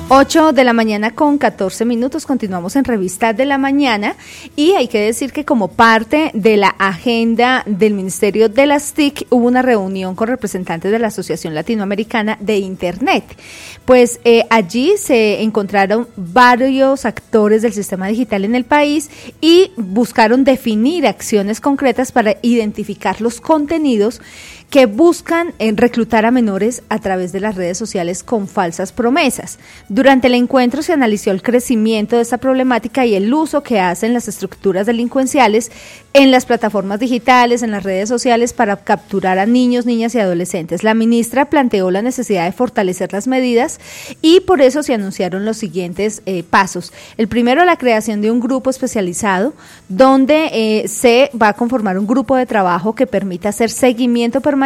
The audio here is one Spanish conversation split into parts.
8 de la mañana con 14 minutos, continuamos en Revista de la Mañana y hay que decir que como parte de la agenda del Ministerio de las TIC hubo una reunión con representantes de la Asociación Latinoamericana de Internet. Pues allí se encontraron varios actores del sistema digital en el país y buscaron definir acciones concretas para identificar los contenidos que buscan reclutar a menores a través de las redes sociales con falsas promesas. Durante el encuentro se analizó el crecimiento de esta problemática y el uso que hacen las estructuras delincuenciales en las plataformas digitales, en las redes sociales para capturar a niños, niñas y adolescentes. La ministra planteó la necesidad de fortalecer las medidas y por eso se anunciaron los siguientes pasos. El primero, la creación de un grupo especializado donde se va a conformar un grupo de trabajo que permita hacer seguimiento permanente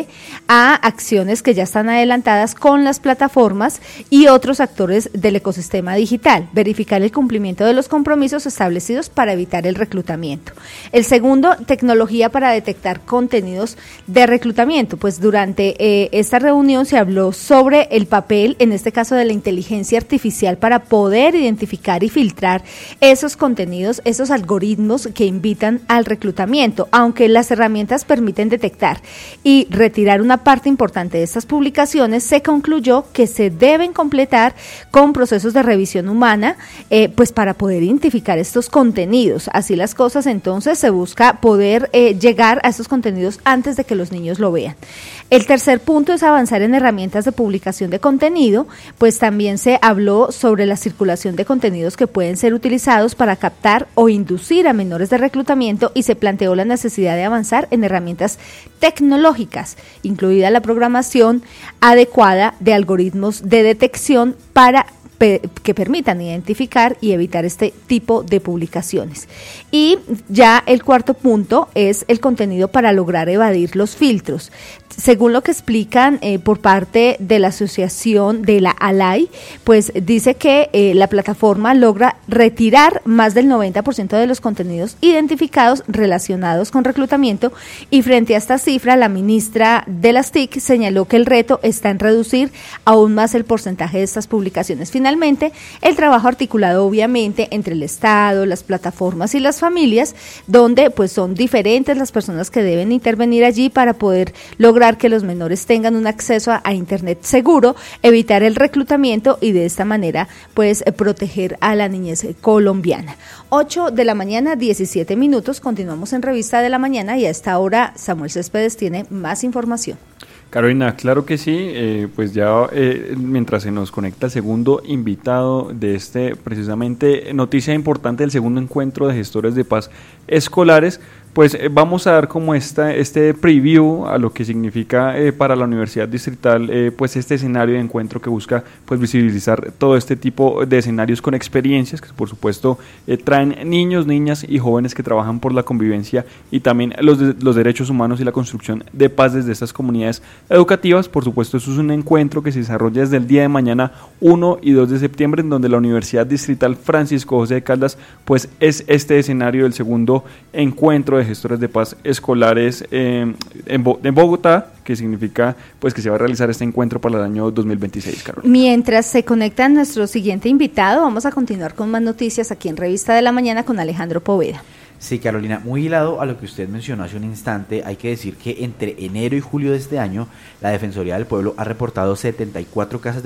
a acciones que ya están adelantadas con las plataformas y otros actores del ecosistema digital, verificar el cumplimiento de los compromisos establecidos para evitar el reclutamiento. El segundo, tecnología para detectar contenidos de reclutamiento. Pues durante esta reunión se habló sobre el papel, en este caso de la inteligencia artificial, para poder identificar y filtrar esos contenidos, esos algoritmos que invitan al reclutamiento, aunque las herramientas permiten detectar y retirar una parte importante de estas publicaciones, se concluyó que se deben completar con procesos de revisión humana, pues para poder identificar estos contenidos. Así las cosas, entonces se busca poder llegar a estos contenidos antes de que los niños lo vean. El tercer punto es avanzar en herramientas de publicación de contenido, pues también se habló sobre la circulación de contenidos que pueden ser utilizados para captar o inducir a menores de reclutamiento y se planteó la necesidad de avanzar en herramientas tecnológicas, incluida la programación adecuada de algoritmos de detección para que permitan identificar y evitar este tipo de publicaciones. Y ya el cuarto punto es el contenido para lograr evadir los filtros. Según lo que explican por parte de la asociación de la ALAI, pues dice que la plataforma logra retirar más del 90% de los contenidos identificados relacionados con reclutamiento y frente a esta cifra, la ministra de las TIC señaló que el reto está en reducir aún más el porcentaje de estas publicaciones. Finalmente, el trabajo articulado obviamente entre el Estado, las plataformas y las familias, donde pues son diferentes las personas que deben intervenir allí para poder lograr que los menores tengan un acceso a Internet seguro, evitar el reclutamiento y de esta manera pues proteger a la niñez colombiana. 8 de la mañana, 17 minutos, continuamos en Revista de la Mañana y a esta hora Samuel Céspedes tiene más información. Carolina, claro que sí, pues ya mientras se nos conecta el segundo invitado de precisamente noticia importante del segundo encuentro de gestores de paz escolares, pues vamos a dar como este preview a lo que significa para la Universidad Distrital pues este escenario de encuentro que busca pues visibilizar todo este tipo de escenarios con experiencias que por supuesto traen niños, niñas y jóvenes que trabajan por la convivencia y también los derechos humanos y la construcción de paz desde estas comunidades educativas. Por supuesto, eso es un encuentro que se desarrolla desde el día de mañana 1 y 2 de septiembre en donde la Universidad Distrital Francisco José de Caldas pues es este escenario del segundo encuentro de gestores de paz escolares en Bogotá, que significa pues que se va a realizar este encuentro para el año 2026, Carolina. Mientras se conecta nuestro siguiente invitado, vamos a continuar con más noticias aquí en Revista de la Mañana con Alejandro Poveda. Sí, Carolina, muy hilado a lo que usted mencionó hace un instante, hay que decir que entre enero y julio de este año, la Defensoría del Pueblo ha reportado 74 casos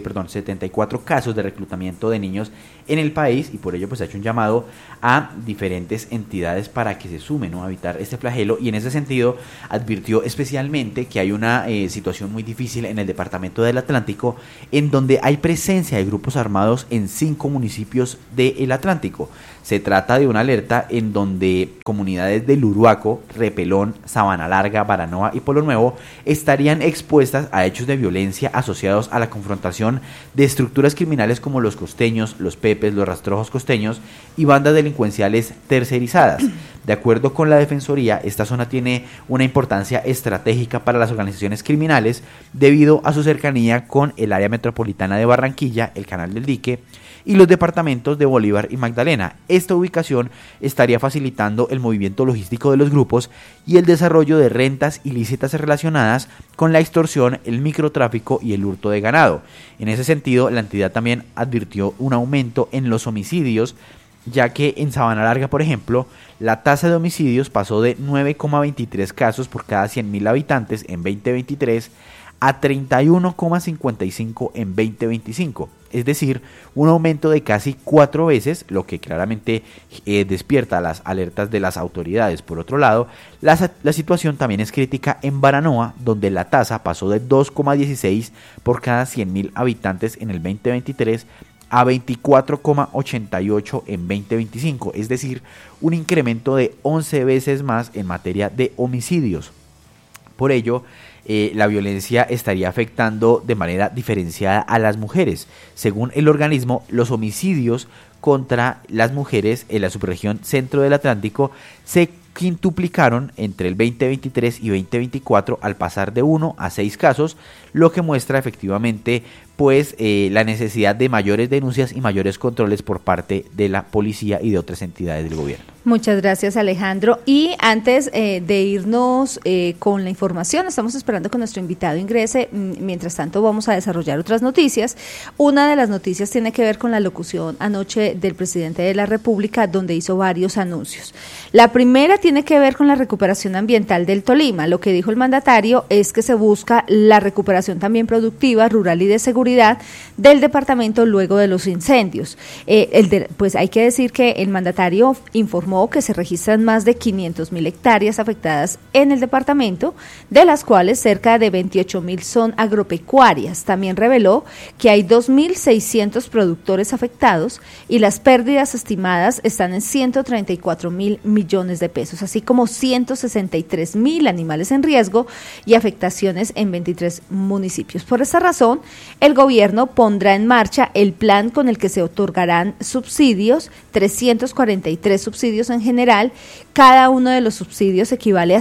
de reclutamiento de niños en el país y por ello pues ha hecho un llamado a diferentes entidades para que se sumen, ¿no?, a evitar este flagelo, y en ese sentido advirtió especialmente que hay una situación muy difícil en el departamento del Atlántico, en donde hay presencia de grupos armados en 5 municipios del Atlántico. Se trata de una alerta en donde comunidades del Uruaco, Repelón, Sabana Larga, Baranoa y Polo Nuevo estarían expuestas a hechos de violencia asociados a la confrontación de estructuras criminales como los costeños, los pepes, los rastrojos costeños y bandas delincuenciales tercerizadas. De acuerdo con la Defensoría, esta zona tiene una importancia estratégica para las organizaciones criminales debido a su cercanía con el área metropolitana de Barranquilla, el Canal del Dique y los departamentos de Bolívar y Magdalena. Esta ubicación estaría facilitando facilitando el movimiento logístico de los grupos y el desarrollo de rentas ilícitas relacionadas con la extorsión, el microtráfico y el hurto de ganado. En ese sentido, la entidad también advirtió un aumento en los homicidios, ya que en Sabana Larga, por ejemplo, la tasa de homicidios pasó de 9,23 casos por cada 100.000 habitantes en 2023 a 31,55 en 2025, es decir, un aumento de casi 4 veces, lo que claramente despierta las alertas de las autoridades. Por otro lado, la situación también es crítica en Baranoa, donde la tasa pasó de 2,16 por cada 100.000 habitantes en el 2023 a 24,88 en 2025, es decir, un incremento de 11 veces más en materia de homicidios. Por ello, la violencia estaría afectando de manera diferenciada a las mujeres. Según el organismo, los homicidios contra las mujeres en la subregión centro del Atlántico se quintuplicaron entre el 2023 y 2024 al pasar de 1 a 6 casos, lo que muestra efectivamente la necesidad de mayores denuncias y mayores controles por parte de la policía y de otras entidades del gobierno. Muchas gracias, Alejandro. Y antes de irnos con la información, estamos esperando que nuestro invitado ingrese. Mientras tanto, vamos a desarrollar otras noticias. Una de las noticias tiene que ver con la locución anoche del presidente de la República, donde hizo varios anuncios. La primera tiene que ver con la recuperación ambiental del Tolima. Lo que dijo el mandatario es que se busca la recuperación también productiva, rural y de seguridad del departamento luego de los incendios. Pues hay que decir que el mandatario informó que se registran más de 500.000 hectáreas afectadas en el departamento, de las cuales cerca de 28.000 son agropecuarias. También reveló que hay 2.600 productores afectados y las pérdidas estimadas están en 134.000 millones de pesos, así como 163.000 animales en riesgo y afectaciones en 23 municipios. Por esta razón, el gobierno pondrá en marcha el plan con el que se otorgarán subsidios, 343 subsidios en general. Cada uno de los subsidios equivale a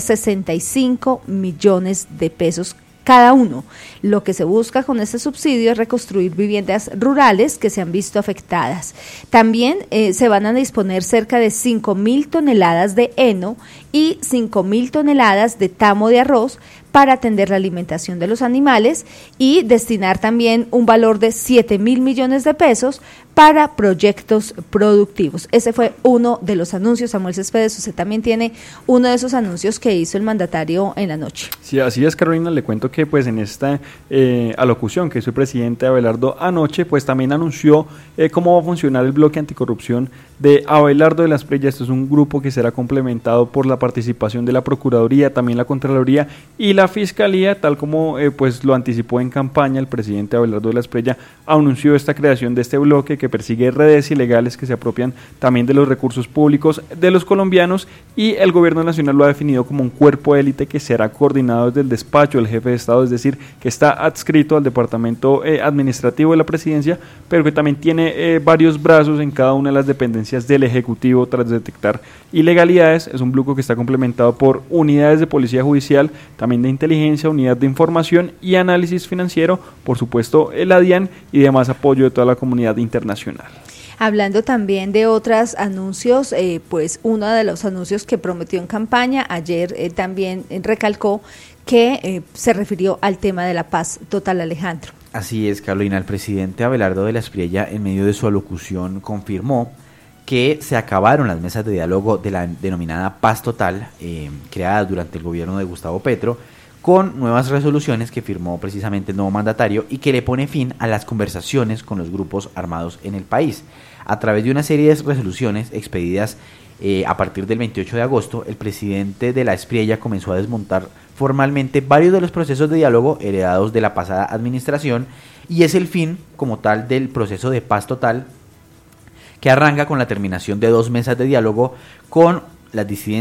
65 millones de pesos cada uno. Lo que se busca con este subsidio es reconstruir viviendas rurales que se han visto afectadas. También se van a disponer cerca de 5.000 toneladas de heno y 5.000 toneladas de tamo de arroz para atender la alimentación de los animales y destinar también un valor de 7.000 millones de pesos para proyectos productivos. Ese fue uno de los anuncios. Samuel Céspedes, usted también tiene uno de esos anuncios que hizo el mandatario en la noche. Sí, así es, Carolina. Le cuento que pues en esta alocución que hizo el presidente Abelardo anoche, pues también anunció cómo va a funcionar el bloque anticorrupción de Abelardo de la Espriella. Esto es un grupo que será complementado por la participación de la Procuraduría, también la Contraloría y la Fiscalía, tal como pues lo anticipó en campaña el presidente Abelardo de la Espriella. Anunció esta creación de este bloque que persigue redes ilegales que se apropian también de los recursos públicos de los colombianos, y el gobierno nacional lo ha definido como un cuerpo élite que será coordinado desde el despacho del jefe de Estado, es decir, que está adscrito al departamento administrativo de la presidencia, pero que también tiene varios brazos en cada una de las dependencias del Ejecutivo tras detectar ilegalidades. Es un bloque que está complementado por unidades de policía judicial, también de inteligencia, unidad de información y análisis financiero, por supuesto la DIAN y demás apoyo de toda la comunidad internacional. Hablando también de otros anuncios, pues uno de los anuncios que prometió en campaña, ayer también recalcó que se refirió al tema de la paz total, Alejandro. Así es, Carolina. El presidente Abelardo de la Espriella, en medio de su alocución, confirmó que se acabaron las mesas de diálogo de la denominada paz total, creadas durante el gobierno de Gustavo Petro, con nuevas resoluciones que firmó precisamente el nuevo mandatario y que le pone fin a las conversaciones con los grupos armados en el país. A través de una serie de resoluciones expedidas a partir del 28 de agosto, el presidente de la Espriella comenzó a desmontar formalmente varios de los procesos de diálogo heredados de la pasada administración, y es el fin como tal del proceso de paz total, que arranca con la terminación de 2 mesas de diálogo con las disidencias